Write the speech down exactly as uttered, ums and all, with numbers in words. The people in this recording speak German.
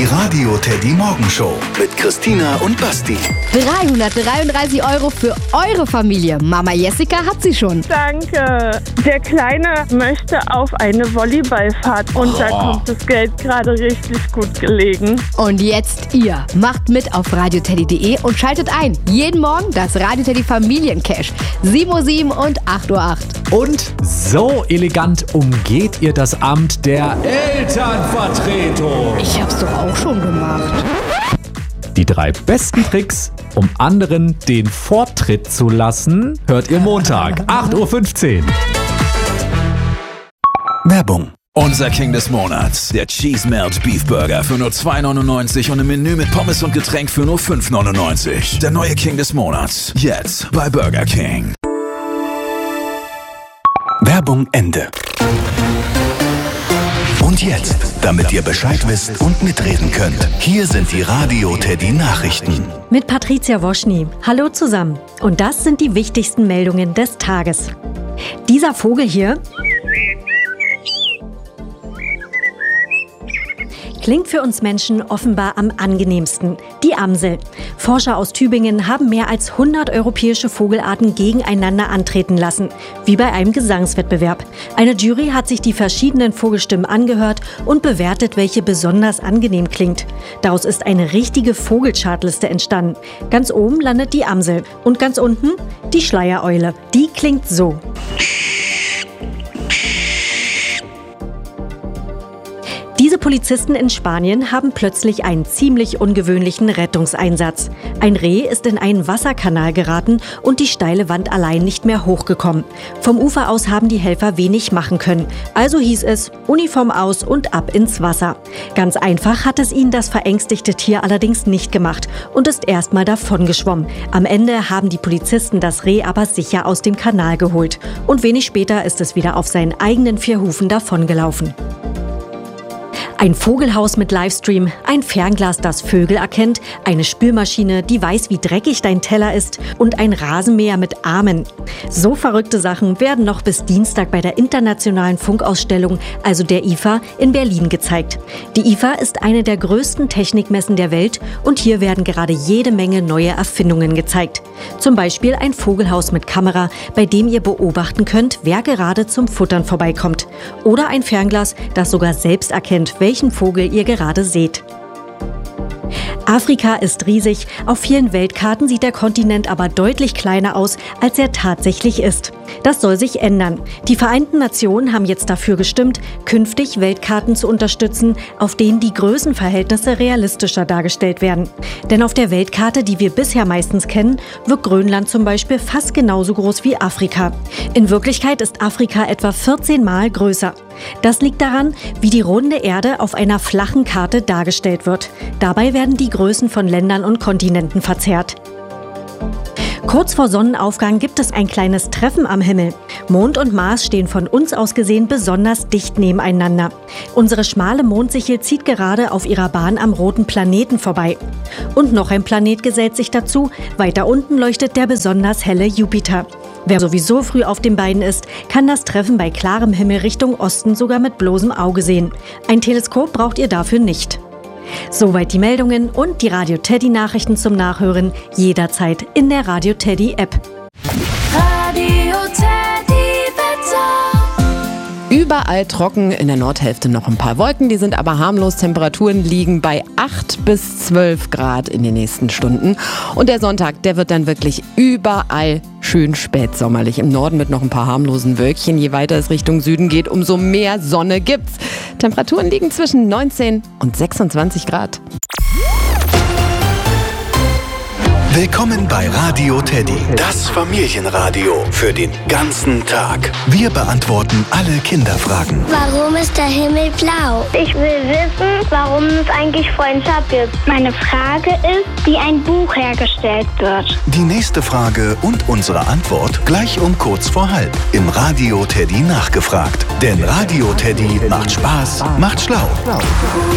Die Radio Teddy Morgenshow mit Christina und Basti. dreihundertdreiunddreißig Euro für eure Familie. Mama Jessica hat sie schon. Danke. Der Kleine möchte auf eine Volleyballfahrt und oh. da kommt das Geld gerade richtig gut gelegen. Und jetzt ihr. Macht mit auf radioteddy punkt de und schaltet ein. Jeden Morgen das Radio Teddy Familiencash. sieben Uhr sieben und acht Uhr acht. Und so elegant umgeht ihr das Amt der Elternvertretung. Ich hab's doch auch schon gemacht. Die drei besten Tricks, um anderen den Vortritt zu lassen, hört ihr Montag, acht Uhr fünfzehn. Werbung. Unser King des Monats, der Cheese Melt Beef Burger für nur zwei neunundneunzig und im Menü mit Pommes und Getränk für nur fünf neunundneunzig. Der neue King des Monats, jetzt bei Burger King. Werbung Ende. Und jetzt, damit ihr Bescheid wisst und mitreden könnt, hier sind die Radio Teddy Nachrichten. Mit Patricia Woschny. Hallo zusammen. Und das sind die wichtigsten Meldungen des Tages. Dieser Vogel hier klingt für uns Menschen offenbar am angenehmsten. Die Amsel. Forscher aus Tübingen haben mehr als hundert europäische Vogelarten gegeneinander antreten lassen, wie bei einem Gesangswettbewerb. Eine Jury hat sich die verschiedenen Vogelstimmen angehört und bewertet, welche besonders angenehm klingt. Daraus ist eine richtige Vogelchartliste entstanden. Ganz oben landet die Amsel und ganz unten die Schleiereule. Die klingt so. Diese Polizisten in Spanien haben plötzlich einen ziemlich ungewöhnlichen Rettungseinsatz. Ein Reh ist in einen Wasserkanal geraten und die steile Wand allein nicht mehr hochgekommen. Vom Ufer aus haben die Helfer wenig machen können. Also hieß es, Uniform aus und ab ins Wasser. Ganz einfach hat es ihnen das verängstigte Tier allerdings nicht gemacht und ist erstmal davongeschwommen. Am Ende haben die Polizisten das Reh aber sicher aus dem Kanal geholt. Und wenig später ist es wieder auf seinen eigenen vier Hufen davongelaufen. Ein Vogelhaus mit Livestream, ein Fernglas, das Vögel erkennt, eine Spülmaschine, die weiß, wie dreckig dein Teller ist und ein Rasenmäher mit Armen. So verrückte Sachen werden noch bis Dienstag bei der Internationalen Funkausstellung, also der I F A, in Berlin gezeigt. Die I F A ist eine der größten Technikmessen der Welt und hier werden gerade jede Menge neue Erfindungen gezeigt. Zum Beispiel ein Vogelhaus mit Kamera, bei dem ihr beobachten könnt, wer gerade zum Futtern vorbeikommt. Oder ein Fernglas, das sogar selbst erkennt, welchen Vogel ihr gerade seht. Afrika ist riesig, auf vielen Weltkarten sieht der Kontinent aber deutlich kleiner aus, als er tatsächlich ist. Das soll sich ändern. Die Vereinten Nationen haben jetzt dafür gestimmt, künftig Weltkarten zu unterstützen, auf denen die Größenverhältnisse realistischer dargestellt werden. Denn auf der Weltkarte, die wir bisher meistens kennen, wirkt Grönland zum Beispiel fast genauso groß wie Afrika. In Wirklichkeit ist Afrika etwa vierzehn Mal größer. Das liegt daran, wie die runde Erde auf einer flachen Karte dargestellt wird. Dabei werden die Größen von Ländern und Kontinenten verzerrt. Kurz vor Sonnenaufgang gibt es ein kleines Treffen am Himmel. Mond und Mars stehen von uns aus gesehen besonders dicht nebeneinander. Unsere schmale Mondsichel zieht gerade auf ihrer Bahn am roten Planeten vorbei. Und noch ein Planet gesellt sich dazu. Weiter unten leuchtet der besonders helle Jupiter. Wer sowieso früh auf den Beinen ist, kann das Treffen bei klarem Himmel Richtung Osten sogar mit bloßem Auge sehen. Ein Teleskop braucht ihr dafür nicht. Soweit die Meldungen und die Radio Teddy Nachrichten zum Nachhören jederzeit in der Radio Teddy App. Radio Teddy Wetter. Überall trocken, in der Nordhälfte noch ein paar Wolken, die sind aber harmlos. Temperaturen liegen bei acht bis zwölf Grad in den nächsten Stunden. Und der Sonntag, der wird dann wirklich überall schön spätsommerlich. Im Norden mit noch ein paar harmlosen Wölkchen. Je weiter es Richtung Süden geht, umso mehr Sonne gibt's. Temperaturen liegen zwischen neunzehn und sechsundzwanzig Grad. Willkommen bei Radio Teddy, das Familienradio für den ganzen Tag. Wir beantworten alle Kinderfragen. Warum ist der Himmel blau? Ich will wissen, warum es eigentlich Freundschaft gibt. Meine Frage ist, wie ein Buch hergestellt wird. Die nächste Frage und unsere Antwort gleich um kurz vor halb im Radio Teddy nachgefragt. Denn Radio Teddy macht Spaß, macht schlau.